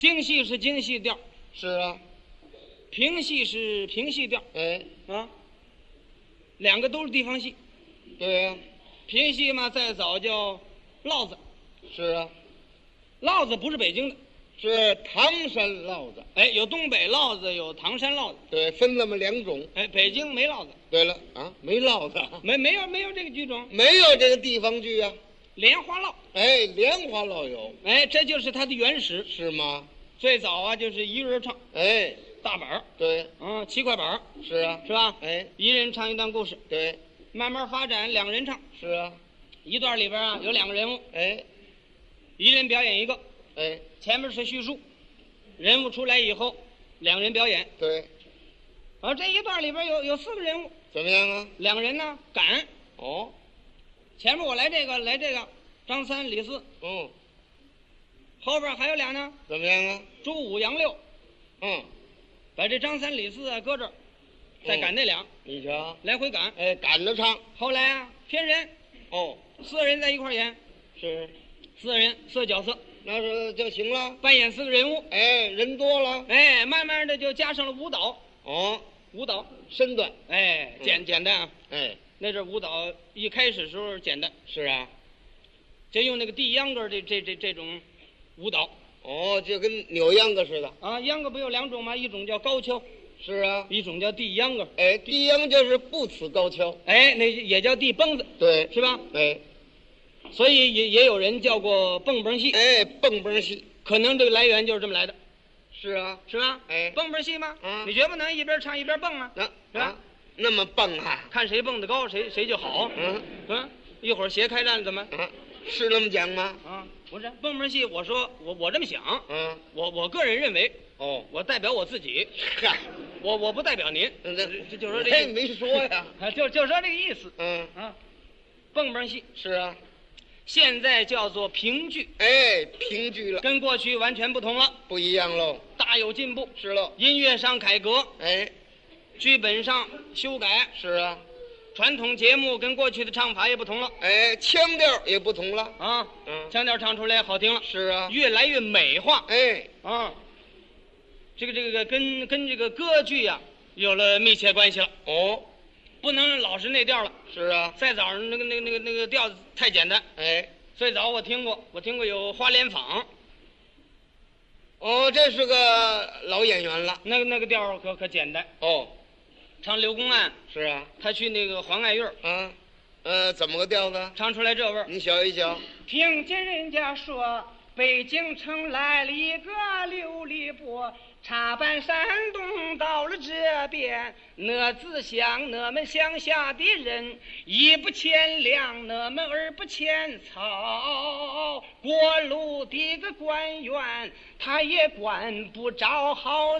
京戏是京戏调， 是啊， 评戏是评戏调， 哎， 啊，两个都是地方戏。 对呀， 评戏嘛，再早叫烙子， 是啊， 烙子不是北京的， 是唐山烙子， 哎，有东北烙子，有唐山烙子， 对，分那么两种。 哎，北京没烙子， 对了啊，没烙子， 没有这个剧种， 没有这个地方剧啊。 莲花烙， 哎，莲花烙有， 哎，这就是它的原始。 是吗？ 最早啊，就是一人唱哎， 大板儿， 对， 7块板儿， 是啊， 是吧？ 哎， 一人唱一段故事， 对， 慢慢发展，两人唱， 是啊， 一段里边啊有两个人物， 哎， 一人表演一个， 哎， 前面是叙述，人物出来以后，两人表演。 对， 这一段里边有4个人物， 怎么样啊？ 两个人呢赶， 哦， 前面我来这个张三李四， 嗯， 后边还有俩呢， 怎么样啊？ 朱五杨六， 嗯， 把这张三李四啊搁这儿，再赶那俩， 你瞧， 来回赶。 哎，赶着唱， 后来啊偏人哦， ，4个人在一块儿演是， ，4个人4个角色那是就行了。 扮演4个人物， 哎，人多了， 哎，慢慢的就加上了舞蹈， 哦， 舞蹈， 身段， 哎，简单啊， 哎， 那阵舞蹈一开始时候简单， 是啊， 就用那个地秧歌这种舞蹈哦，就跟扭秧歌似的。 啊，秧歌不有2种吗？一种叫高跷， 是啊， 一种叫地秧歌， 哎，地秧就是不辞高跷， 哎，那也叫地蹦子， 对， 是吧？ 哎， 所以也有人叫过蹦蹦戏， 哎，蹦蹦戏， 可能这个来源就是这么来的， 是啊， 是吧？ 哎蹦蹦戏吗？ 嗯你绝不能一边唱一边蹦啊， 那是吧？ 啊，那么蹦啊， 看谁蹦得高，谁就好。 嗯一会儿斜开战怎么？ 啊，是那么讲吗？ 啊，不是蹦蹦戏，我说我这么想， 嗯， 我个人认为， 哦， 我代表我自己， 嗨， 我不代表您，就说这哎， 意思， 没说呀， 就说这个意思嗯， 啊。蹦蹦戏是啊， 现在叫做评剧， 哎，评剧了， 跟过去完全不同了， 不一样喽， 大有进步。 是喽， 音乐上改革， 哎， 剧本上修改， 是啊， 传统节目跟过去的唱法也不同了哎，腔调也不同了， 啊。腔调唱出来好听了， 是啊， 越来越美化哎， 啊。这个跟这个歌剧呀、有了密切关系了， 哦， 不能老是那调了。 是啊， 再早上那个调子太简单。 哎， 最早我听过有花莲坊， 哦，这是个老演员了， 那个调可简单。 哦， 唱刘公案， 是啊， 他去那个黄爱院啊，怎么个调子？ 唱出来这味儿。 你瞧一瞧， 听见人家说北京城来了一个琉璃波，插班山东到了这边，我自想我们乡下的人一不欠粮，我们二不欠草，过路的个官员他也管不着好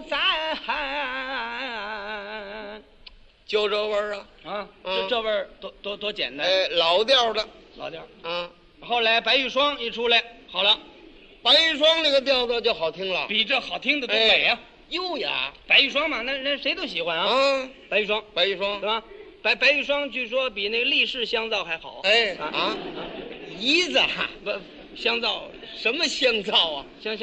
咱就这味儿啊， 啊。 嗯这味儿多简单， 哎，老调的， 老调。 啊， 后来白玉霜一出来，好了， 白玉霜这个调子就好听了， 比这好听的多美啊！ 优雅白玉霜嘛，那谁都喜欢啊。 啊， 白玉霜白玉霜对，吧？白玉霜据说比那个立式香皂还好。 哎啊，姨子哈， 不，香皂什么香皂啊？ 香